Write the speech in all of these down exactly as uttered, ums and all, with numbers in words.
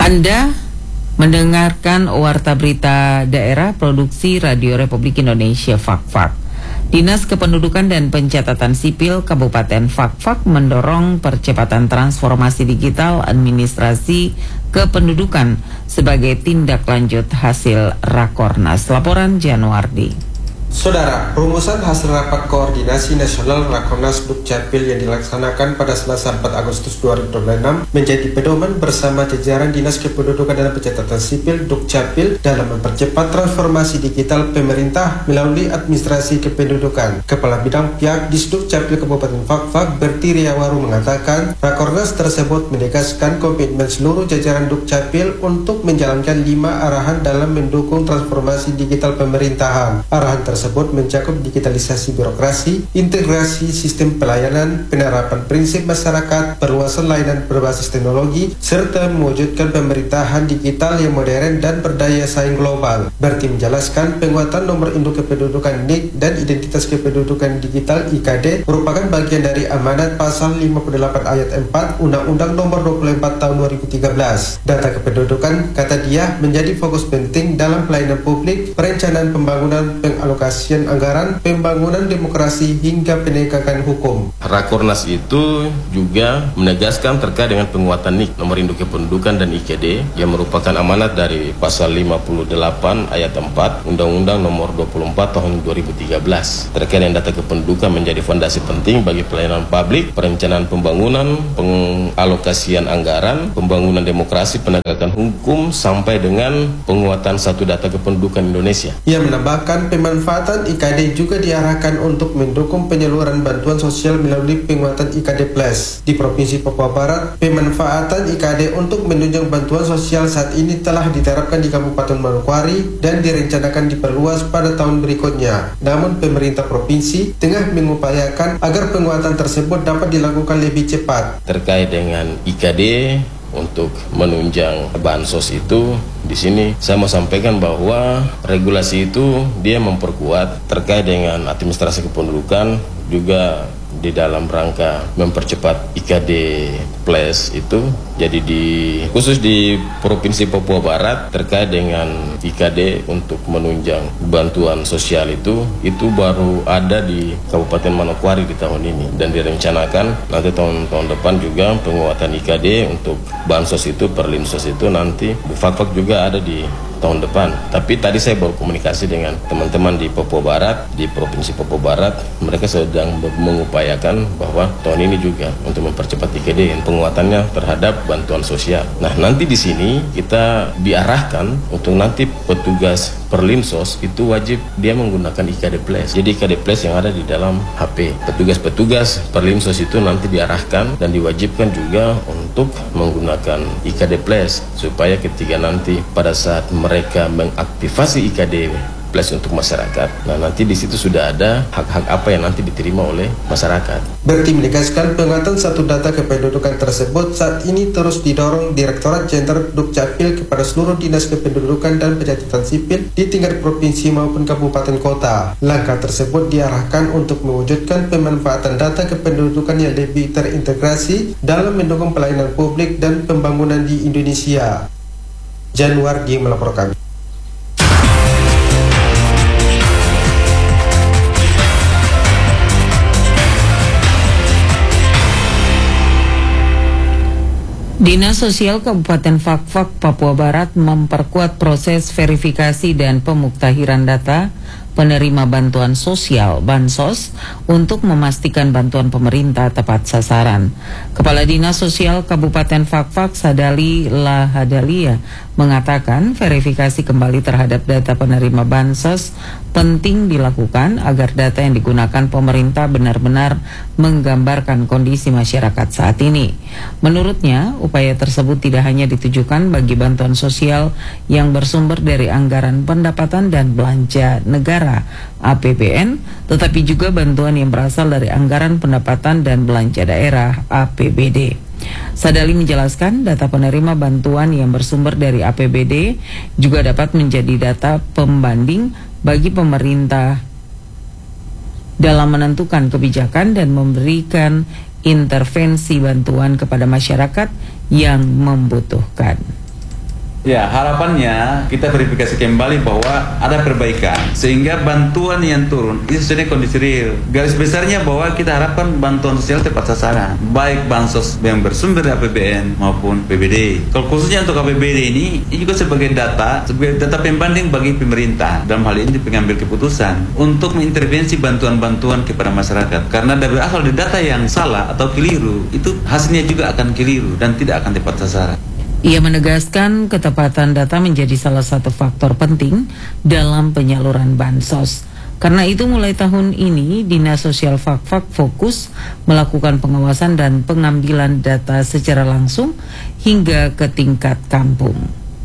Anda mendengarkan Warta Berita Daerah Produksi Radio Republik Indonesia Fakfak. Dinas Kependudukan dan Pencatatan Sipil Kabupaten Fakfak mendorong percepatan transformasi digital administrasi kependudukan sebagai tindak lanjut hasil Rakornas. Laporan Januardi. Saudara, rumusan hasil rapat koordinasi nasional Rakornas Dukcapil yang dilaksanakan pada Selasa empat Agustus dua ribu dua puluh enam menjadi pedoman bersama jajaran Dinas Kependudukan dan Pencatatan Sipil Dukcapil dalam mempercepat transformasi digital pemerintah melalui administrasi kependudukan. Kepala Bidang Pihak Disdukcapil Kabupaten Fakfak Berti Riawaru mengatakan, Rakornas tersebut menegaskan komitmen seluruh jajaran Dukcapil untuk menjalankan lima arahan dalam mendukung transformasi digital pemerintahan. Arahan tersebut tersebut mencakup digitalisasi birokrasi, integrasi sistem pelayanan, penerapan prinsip masyarakat, perluasan layanan berbasis teknologi, serta mewujudkan pemerintahan digital yang modern dan berdaya saing global. Berti menjelaskan penguatan nomor induk kependudukan N I K dan identitas kependudukan digital I K D merupakan bagian dari amanat pasal lima puluh delapan ayat empat Undang-Undang Nomor dua puluh empat Tahun dua ribu tiga belas. Data kependudukan, kata dia, menjadi fokus penting dalam pelayanan publik, perencanaan pembangunan, pengalokasi anggaran, pembangunan demokrasi hingga penegakan hukum. Rakornas itu juga menegaskan terkait dengan penguatan N I K, nomor induk kependudukan dan I K D yang merupakan amanat dari pasal lima puluh delapan ayat empat Undang-Undang Nomor dua puluh empat Tahun dua ribu tiga belas. Terkait dengan data kependudukan menjadi fondasi penting bagi pelayanan publik, perencanaan pembangunan, pengalokasian anggaran, pembangunan demokrasi, penegakan hukum sampai dengan penguatan satu data kependudukan Indonesia. Ia menambahkan pemanfaatan I K D juga diarahkan untuk mendukung penyaluran bantuan sosial melalui penguatan I K D Plus. Di Provinsi Papua Barat, pemanfaatan I K D untuk menunjang bantuan sosial saat ini telah diterapkan di Kabupaten Manokwari dan direncanakan diperluas pada tahun berikutnya. Namun pemerintah provinsi tengah mengupayakan agar penguatan tersebut dapat dilakukan lebih cepat. Terkait dengan I K D untuk menunjang bansos itu, di sini saya mau sampaikan bahwa regulasi itu dia memperkuat terkait dengan administrasi kependudukan, juga di dalam rangka mempercepat I K D Plus itu. Jadi di khusus di Provinsi Papua Barat terkait dengan I K D untuk menunjang bantuan sosial itu itu baru ada di Kabupaten Manokwari di tahun ini, dan direncanakan nanti tahun-tahun depan juga penguatan I K D untuk bansos itu, perlinsos itu nanti di Fakfak juga ada di tahun depan. Tapi tadi saya baru komunikasi dengan teman-teman di Papua Barat, di Provinsi Papua Barat, mereka sedang mengupayakan bahwa tahun ini juga untuk mempercepat I K D penguatannya terhadap bantuan sosial. Nah, nanti di sini kita diarahkan untuk nanti petugas perlinsos itu wajib dia menggunakan I K D Plus. Jadi I K D Plus yang ada di dalam H P. Petugas-petugas perlinsos itu nanti diarahkan dan diwajibkan juga untuk menggunakan I K D Plus supaya ketika nanti pada saat mereka mengaktifasi I K D Plus untuk masyarakat, nah nanti di situ sudah ada hak-hak apa yang nanti diterima oleh masyarakat. Berti menegaskan penguatan satu data kependudukan tersebut saat ini terus didorong Direktorat Jenderal Dukcapil kepada seluruh Dinas Kependudukan dan Pencatatan Sipil di tingkat provinsi maupun kabupaten kota. Langkah tersebut diarahkan untuk mewujudkan pemanfaatan data kependudukan yang lebih terintegrasi dalam mendukung pelayanan publik dan pembangunan di Indonesia. Januardi melaporkan. Dinas Sosial Kabupaten Fakfak, Papua Barat memperkuat proses verifikasi dan pemuktahiran data penerima bantuan sosial (bansos) untuk memastikan bantuan pemerintah tepat sasaran. Kepala Dinas Sosial Kabupaten Fakfak, Sadali Lahadalia, mengatakan verifikasi kembali terhadap data penerima bansos penting dilakukan agar data yang digunakan pemerintah benar-benar menggambarkan kondisi masyarakat saat ini. Menurutnya, upaya tersebut tidak hanya ditujukan bagi bantuan sosial yang bersumber dari anggaran pendapatan dan belanja negara A P B N, tetapi juga bantuan yang berasal dari anggaran pendapatan dan belanja daerah A P B D. Sadali menjelaskan data penerima bantuan yang bersumber dari A P B D juga dapat menjadi data pembanding bagi pemerintah dalam menentukan kebijakan dan memberikan intervensi bantuan kepada masyarakat yang membutuhkan. Ya, harapannya kita verifikasi kembali bahwa ada perbaikan sehingga bantuan yang turun itu sesuai kondisi real. Garis besarnya bahwa kita harapkan bantuan sosial tepat sasaran, baik bansos yang bersumber dari A P B N maupun P B D. Kalau khususnya untuk A P B D ini, ini juga sebagai data, sebagai data pembanding bagi pemerintah dalam hal ini pengambil keputusan untuk mengintervensi bantuan-bantuan kepada masyarakat. Karena dari asal di data yang salah atau keliru, itu hasilnya juga akan keliru dan tidak akan tepat sasaran. Ia menegaskan ketepatan data menjadi salah satu faktor penting dalam penyaluran bansos. Karena itu mulai tahun ini Dinas Sosial Fakfak fokus melakukan pengawasan dan pengambilan data secara langsung hingga ke tingkat kampung.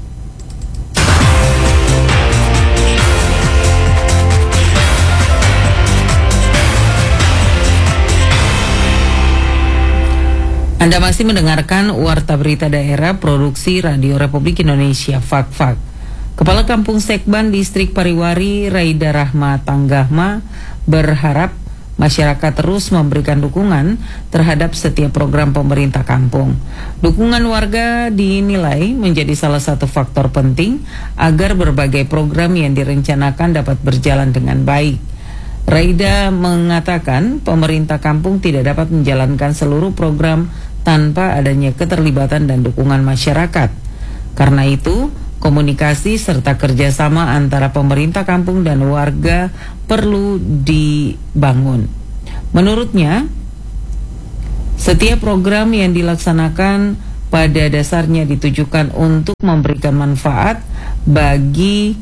Anda masih mendengarkan Warta Berita Daerah Produksi Radio Republik Indonesia Fakfak. Kepala Kampung Sekban Distrik Pariwari Raida Rahma Tanggahma berharap masyarakat terus memberikan dukungan terhadap setiap program pemerintah kampung. Dukungan warga dinilai menjadi salah satu faktor penting agar berbagai program yang direncanakan dapat berjalan dengan baik. Raida mengatakan pemerintah kampung tidak dapat menjalankan seluruh program tanpa adanya keterlibatan dan dukungan masyarakat. Karena itu, komunikasi serta kerjasama antara pemerintah kampung dan warga perlu dibangun. Menurutnya, setiap program yang dilaksanakan pada dasarnya ditujukan untuk memberikan manfaat bagi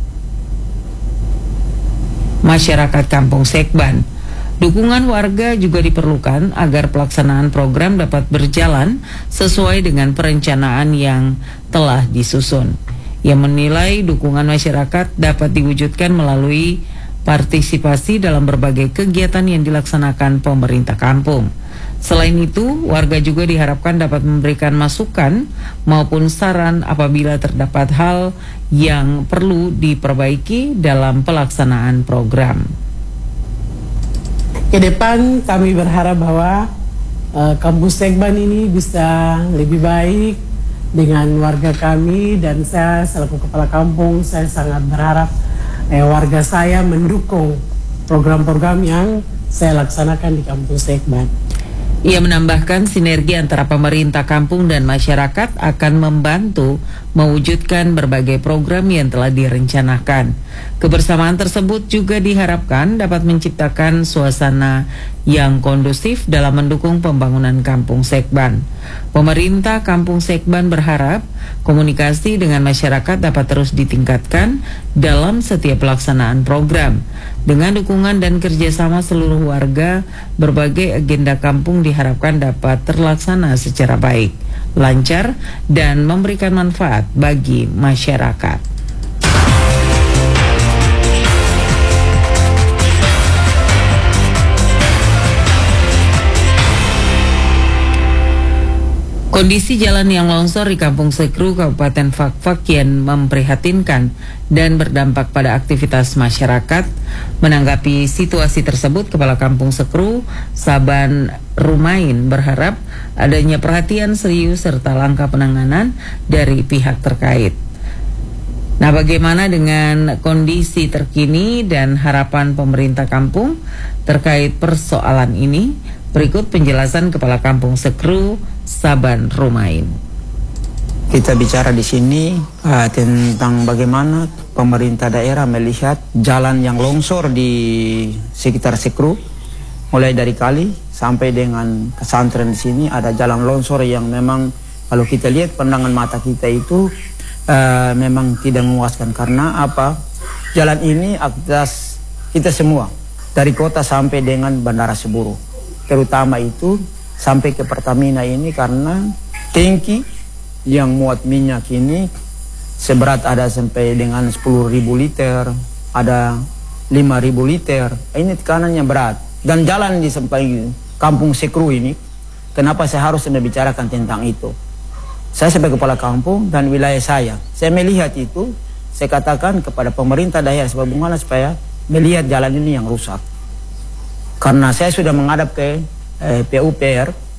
masyarakat Kampung Sekban. Dukungan warga juga diperlukan agar pelaksanaan program dapat berjalan sesuai dengan perencanaan yang telah disusun. Ia menilai dukungan masyarakat dapat diwujudkan melalui partisipasi dalam berbagai kegiatan yang dilaksanakan pemerintah kampung. Selain itu, warga juga diharapkan dapat memberikan masukan maupun saran apabila terdapat hal yang perlu diperbaiki dalam pelaksanaan program. Ke depan kami berharap bahwa uh, Kampung Sekban ini bisa lebih baik dengan warga kami, dan saya selaku kepala kampung saya sangat berharap eh, warga saya mendukung program-program yang saya laksanakan di Kampung Sekban. Ia menambahkan sinergi antara pemerintah kampung dan masyarakat akan membantu mewujudkan berbagai program yang telah direncanakan. Kebersamaan tersebut juga diharapkan dapat menciptakan suasana yang kondusif dalam mendukung pembangunan Kampung Sekban. Pemerintah Kampung Sekban berharap komunikasi dengan masyarakat dapat terus ditingkatkan dalam setiap pelaksanaan program. Dengan dukungan dan kerjasama seluruh warga, berbagai agenda kampung diharapkan dapat terlaksana secara baik, lancar, dan memberikan manfaat bagi masyarakat. Kondisi jalan yang longsor di Kampung Sekru, Kabupaten Fakfak kian memprihatinkan dan berdampak pada aktivitas masyarakat. Menanggapi situasi tersebut, Kepala Kampung Sekru, Saban Rumain, berharap adanya perhatian serius serta langkah penanganan dari pihak terkait. Nah, bagaimana dengan kondisi terkini dan harapan pemerintah kampung terkait persoalan ini? Berikut penjelasan Kepala Kampung Sekru, Saban Rumain. Kita bicara di sini uh, tentang bagaimana pemerintah daerah melihat jalan yang longsor di sekitar Sekru, mulai dari kali sampai dengan pesantren di sini ada jalan longsor yang memang kalau kita lihat pandangan mata kita itu uh, memang tidak memuaskan. Karena apa? Jalan ini aktivitas kita semua dari kota sampai dengan Bandara Seburu, terutama itu sampai ke Pertamina ini, karena tangki yang muat minyak ini seberat ada sampai dengan sepuluh ribu liter, ada lima ribu liter. Ini tekanannya berat. Dan jalan di sampai Kampung Sekru ini, kenapa saya harus membicarakan tentang itu? Saya sebagai kepala kampung dan wilayah saya, saya melihat itu, saya katakan kepada pemerintah daerah sebagaimana supaya melihat jalan ini yang rusak. Karena saya sudah menghadap ke Eh, P U P R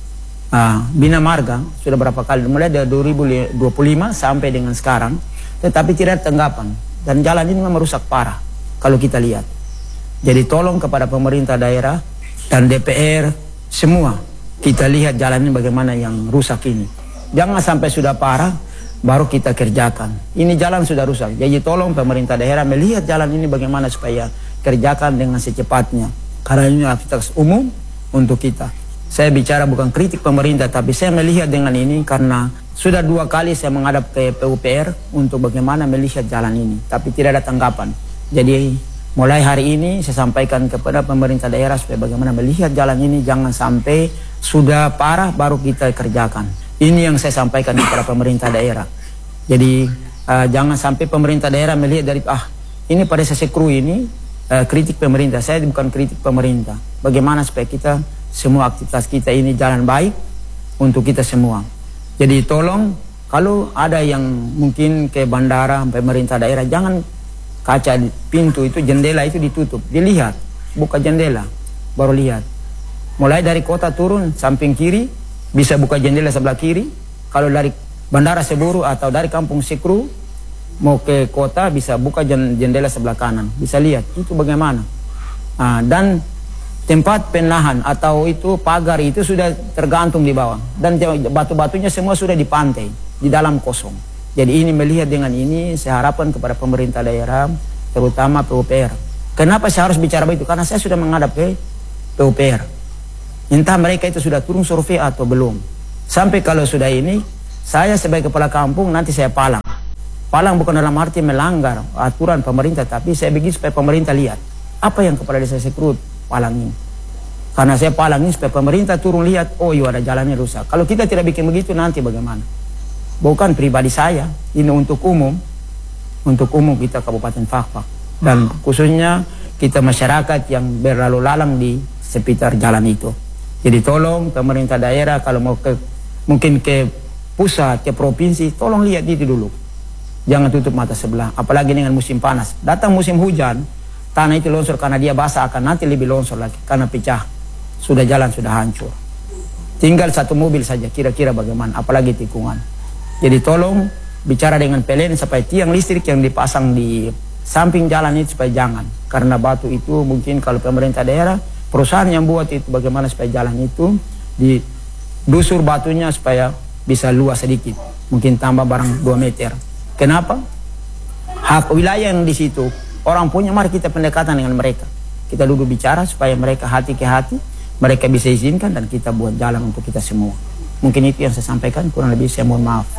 uh, Bina Marga sudah berapa kali, mulai dari dua ribu dua puluh lima sampai dengan sekarang, tetapi tidak ada tanggapan. Dan jalan ini memang rusak parah kalau kita lihat. Jadi tolong kepada pemerintah daerah dan D P R semua, kita lihat jalan ini bagaimana yang rusak ini. Jangan sampai sudah parah baru kita kerjakan. Ini jalan sudah rusak. Jadi tolong pemerintah daerah melihat jalan ini bagaimana supaya kerjakan dengan secepatnya. Karena ini aktivitas umum untuk kita. Saya bicara bukan kritik pemerintah, tapi saya melihat dengan ini karena sudah dua kali saya menghadap ke P U P R untuk bagaimana melihat jalan ini, tapi tidak ada tanggapan. Jadi mulai hari ini saya sampaikan kepada pemerintah daerah supaya bagaimana melihat jalan ini, jangan sampai sudah parah baru kita kerjakan. Ini yang saya sampaikan kepada pemerintah daerah. Jadi uh, jangan sampai pemerintah daerah melihat dari ah ini pada Sekru ini uh, kritik pemerintah. Saya bukan kritik pemerintah. Bagaimana supaya kita semua aktivitas kita ini jalan baik untuk kita semua. Jadi tolong kalau ada yang mungkin ke bandara pemerintah daerah, jangan kaca pintu itu, jendela itu ditutup, dilihat, buka jendela baru lihat. Mulai dari kota turun samping kiri bisa buka jendela sebelah kiri. Kalau dari Bandara Seburu atau dari Kampung Sekru mau ke kota bisa buka jendela sebelah kanan, bisa lihat itu bagaimana. Nah, dan tempat penahan atau itu pagar itu sudah tergantung di bawah, dan batu-batunya semua sudah di pantai, di dalam kosong. Jadi ini melihat dengan ini saya harapkan kepada pemerintah daerah, terutama P U P R. Kenapa saya harus bicara begitu? Karena saya sudah menghadap ke P U P R. Entah mereka itu sudah turun survei atau belum. Sampai kalau sudah ini, saya sebagai kepala kampung nanti saya palang. Palang bukan dalam arti melanggar aturan pemerintah, tapi saya bikin supaya pemerintah lihat apa yang kepala desa Sekru palang ini. Karena saya palang ini supaya pemerintah turun lihat, oh iya ada jalannya rusak. Kalau kita tidak bikin begitu nanti bagaimana? Bukan pribadi saya, ini untuk umum, untuk umum kita Kabupaten Fakfak. Dan khususnya kita masyarakat yang berlalu lalang di sekitar jalan itu. Jadi tolong pemerintah daerah kalau mau ke mungkin ke pusat, ke provinsi, tolong lihat itu dulu. Jangan tutup mata sebelah, apalagi dengan musim panas. Datang musim hujan, tanah itu longsor karena dia basah, akan nanti lebih longsor lagi karena pecah. Sudah jalan sudah hancur. Tinggal satu mobil saja, kira-kira bagaimana, apalagi tikungan. Jadi tolong bicara dengan P L N supaya tiang listrik yang dipasang di samping jalan itu supaya jangan. Karena batu itu mungkin kalau pemerintah daerah, perusahaan yang buat itu bagaimana supaya jalan itu didusur batunya supaya bisa luas sedikit. Mungkin tambah barang dua meter. Kenapa? Hak wilayah yang di situ orang punya, mari kita pendekatan dengan mereka. Kita duduk bicara supaya mereka hati ke hati, mereka bisa izinkan dan kita buat jalan untuk kita semua. Mungkin itu yang saya sampaikan, kurang lebih saya mohon maaf.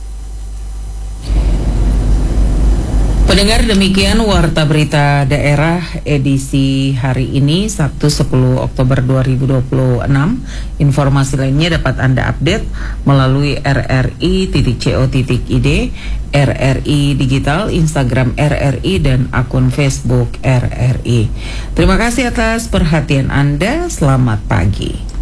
Pendengar, demikian Warta Berita Daerah edisi hari ini Sabtu sepuluh Oktober dua ribu dua puluh enam. Informasi lainnya dapat Anda update melalui r r i titik co titik i d, R R I Digital, Instagram R R I, dan akun Facebook R R I. Terima kasih atas perhatian Anda. Selamat pagi.